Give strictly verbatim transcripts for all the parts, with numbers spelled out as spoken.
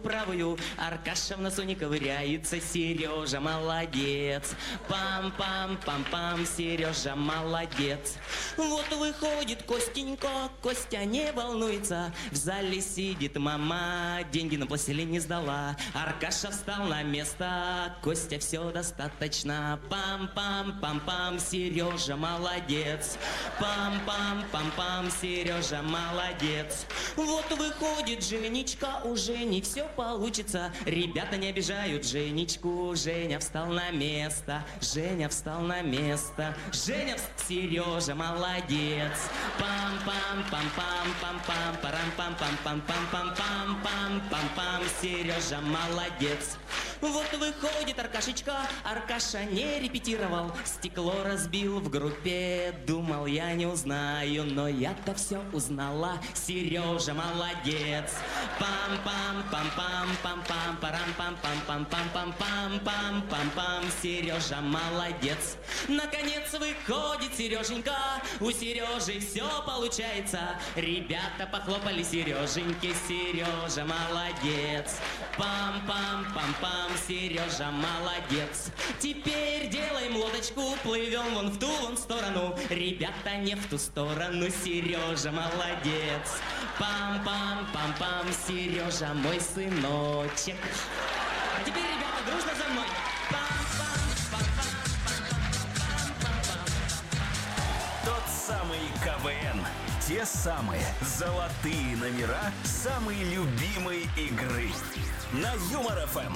правую. Аркаша в носу не ковыряется, Сережа молодец. Пам-пам-пам-пам, Сережа молодец. Вот выходит Костенька, Костя не волнуется. В зале сидит мама, деньги на пластилин не сдала. Аркаша встал на место, Костя все достаточно. Пам-пам-пам-пам, Сережа молодец. Пам-пам-пам-пам, Сережа молодец. Вот выходит Женечка, у Жени все получится. Ребята не обижают Женечку. Женя встал на место, Женя встал на место. Женя, вст... Сережа молодец. Пам-пам-пам-пам-пам-пам, парам-пам-пам-пам-пам-пам-пам-пам-пам, Сережа молодец. Вот выходит Аркашечка, Аркаша не репетировал, стекло разбил в группе, думал, я не узнаю, но я-то все узнала. Сережа молодец. Пам-пам-пам-пам-пам-пам, парам-пам-пам-пам-пам-пам-пам-пам-пам, Сережа молодец. Наконец выходит Сереженька, у Сережи все получается. Ребята похлопали Сереженьке, Сережа молодец. Пам-пам-пам-пам, Сережа молодец. Теперь делаем лодочку, плывем вон в ту вон сторону. Ребята не в ту сторону, Сережа молодец. Пам-пам-пам-пам, Сережа мой сыночек. А теперь, ребята, дружно за мной. Тот самый КВН. Те самые золотые номера самой любимой игры. На Юмор-ФМ.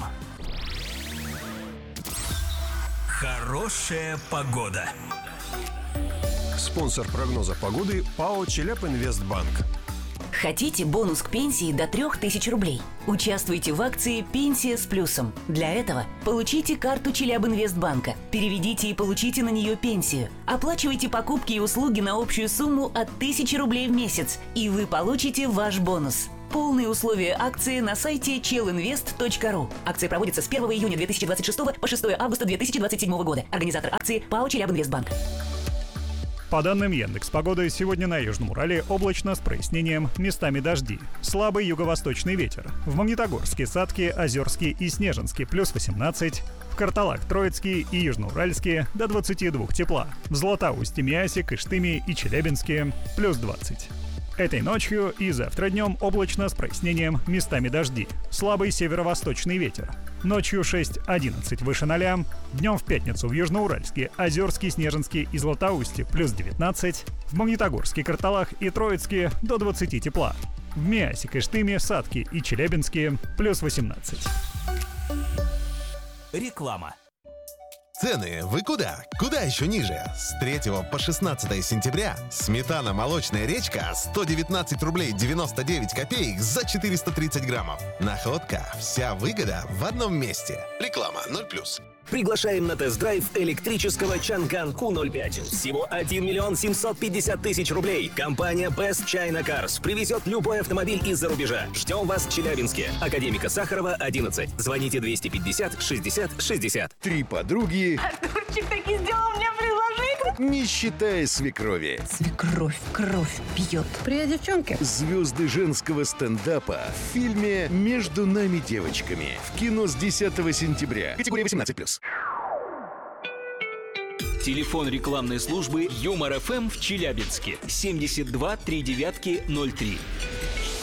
Хорошая погода. Спонсор прогноза погоды ПАО «Челябинвестбанк». Хотите бонус к пенсии до трех тысяч рублей? Участвуйте в акции «Пенсия с плюсом». Для этого получите карту Челябинвестбанка, переведите и получите на нее пенсию. Оплачивайте покупки и услуги на общую сумму от тысячи рублей в месяц, и вы получите ваш бонус. Полные условия акции на сайте челинвест точка ру. Акция проводится с первого июня две тысячи двадцать шестого по шестого августа две тысячи двадцать седьмого года. Организатор акции ПАО «Челябинвестбанк». По данным Яндекс.Погоды, сегодня на Южном Урале облачно с прояснением, местами дожди. Слабый юго-восточный ветер. В Магнитогорске, Сатке, Озерске и Снежинске плюс восемнадцать. В Карталах, Троицке и Южноуральске до двадцати двух тепла. В Златоусте, Миасе, Кыштыме и Челябинске плюс двадцать. Этой ночью и завтра днем облачно с прояснением, местами дожди. Слабый северо-восточный ветер. Ночью шесть-одиннадцать выше ноля. Днем в пятницу в Южноуральске, Озерске, Снежинске и Златоусте плюс девятнадцать. В Магнитогорске, Карталах и Троицке до двадцати тепла. В Миасе, Кыштыме, Сатке и Челябинске плюс восемнадцать. Реклама. Цены вы куда? Куда еще ниже? С третьего по шестнадцатое сентября сметана «Молочная речка» сто девятнадцать рублей девяносто девять копеек за четыреста тридцать граммов. Находка. Вся выгода в одном месте. Реклама ноль плюс. Приглашаем на тест-драйв электрического Чанган Ку ноль пять. Всего один миллион семьсот пятьдесят тысяч рублей. Компания Best China Cars привезет любой автомобиль из-за рубежа. Ждем вас в Челябинске. Академика Сахарова, одиннадцать. Звоните двести пятьдесят шестьдесят шестьдесят. Три подруги. Артурчик таки сделал мне предложение. Не считая свекрови. Свекровь кровь пьет. Привет, девчонки. Звезды женского стендапа в фильме «Между нами девочками». В кино с десятого сентября. Категория восемнадцать плюс. Телефон рекламной службы Юмор ФМ в Челябинске. семьдесят два три девятки ноль три.